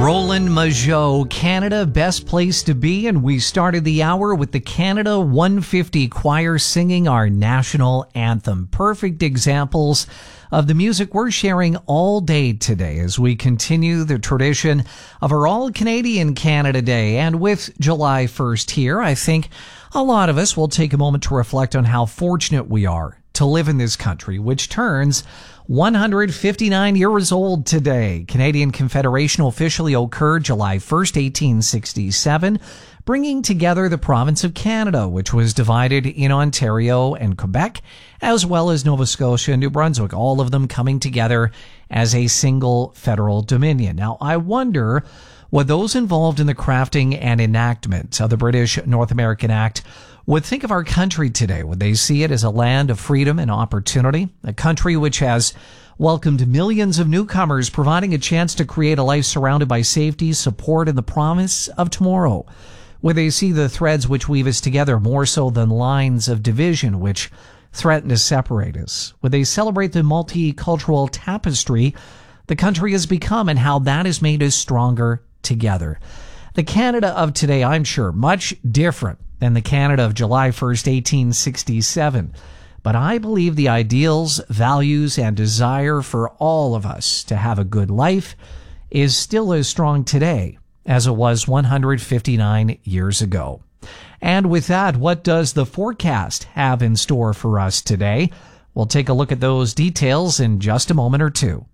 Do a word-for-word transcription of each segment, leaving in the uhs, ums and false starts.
Roland Mageau, Canada, best place to be, and we started the hour with the Canada one fifty Choir singing our national anthem. Perfect examples of the music we're sharing all day today as we continue the tradition of our All-Canadian Canada Day. And with July first here, I think a lot of us will take a moment to reflect on how fortunate we are to live in this country, which turns one hundred fifty-nine years old today. Canadian Confederation officially occurred July first, eighteen sixty-seven, bringing together the province of Canada, which was divided in Ontario and Quebec, as well as Nova Scotia and New Brunswick, all of them coming together as a single federal dominion. Now, I wonder what those involved in the crafting and enactment of the British North American Act would think of our country today. Would they see it as a land of freedom and opportunity? A country which has welcomed millions of newcomers, providing a chance to create a life surrounded by safety, support, and the promise of tomorrow. Would they see the threads which weave us together more so than lines of division which threaten to separate us? Would they celebrate the multicultural tapestry the country has become and how that has made us stronger together? The Canada of today, I'm sure, much different than the Canada of July first, eighteen sixty-seven. But I believe the ideals, values, and desire for all of us to have a good life is still as strong today as it was one hundred fifty-nine years ago. And with that, what does the forecast have in store for us today? We'll take a look at those details in just a moment or two.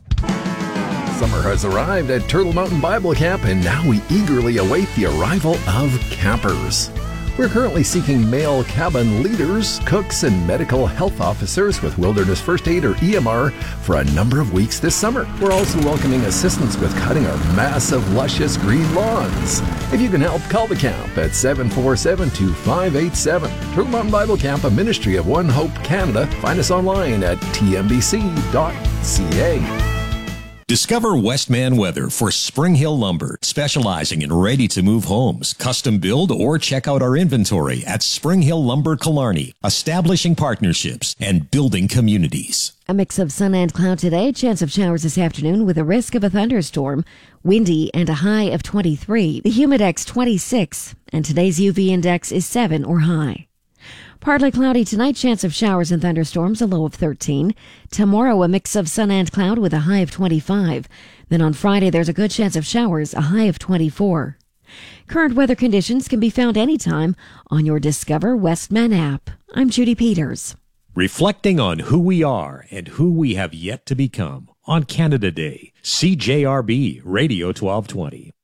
Summer has arrived at Turtle Mountain Bible Camp, and now we eagerly await the arrival of campers. We're currently seeking male cabin leaders, cooks, and medical health officers with Wilderness First Aid or E M R for a number of weeks this summer. We're also welcoming assistance with cutting our massive, luscious green lawns. If you can help, call the camp at seven four seven, two five eight seven. Turtle Mountain Bible Camp, a ministry of One Hope Canada. Find us online at t m b c dot c a. Discover Westman Weather for Spring Hill Lumber, specializing in ready-to-move homes, custom build, or check out our inventory at Spring Hill Lumber Killarney, establishing partnerships and building communities. A mix of sun and cloud today, chance of showers this afternoon with a risk of a thunderstorm, windy and a high of twenty-three, the humidex twenty-six, and today's U V index is seven or high. Partly cloudy tonight, chance of showers and thunderstorms, a low of thirteen. Tomorrow, a mix of sun and cloud with a high of twenty-five. Then on Friday, there's a good chance of showers, a high of twenty-four. Current weather conditions can be found anytime on your Discover Westman app. I'm Judy Peters. Reflecting on who we are and who we have yet to become on Canada Day. C J R B Radio twelve twenty.